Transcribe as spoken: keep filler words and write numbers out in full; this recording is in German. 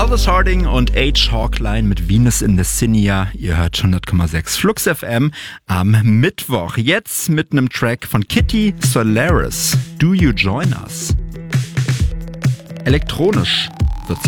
Aldous Harding und H. Hawkline mit Venus in the Cinia. Ihr hört hundert Komma sechs Flux F M am Mittwoch. Jetzt mit einem Track von Kitty Solaris. Do You Join Us? Elektronisch.